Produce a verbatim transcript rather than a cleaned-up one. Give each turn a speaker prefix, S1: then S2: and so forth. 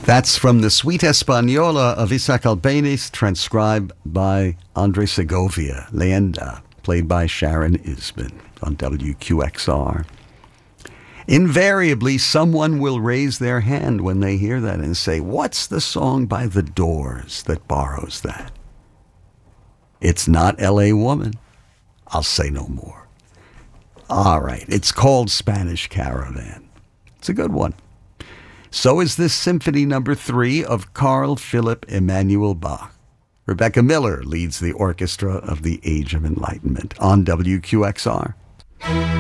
S1: That's from the Suite Española of Isaac Albéniz, transcribed by Andre Segovia, Leyenda, played by Sharon Isbin on W Q X R. Invariably, someone will raise their hand when they hear that and say, what's the song by The Doors that borrows that? It's not L A Woman. I'll say no more. All right, it's called Spanish Caravan. It's a good one. So is this Symphony Number Three of Carl Philipp Emanuel Bach. Rebecca Miller leads the orchestra of the Age of Enlightenment on W Q X R.